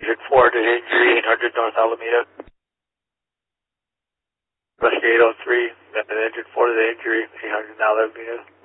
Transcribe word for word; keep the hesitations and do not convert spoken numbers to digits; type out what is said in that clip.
Engine four to injury, eight hundred North Alameda. Rescue eight oh three, and then engine four to the injury, eight hundred Alameda.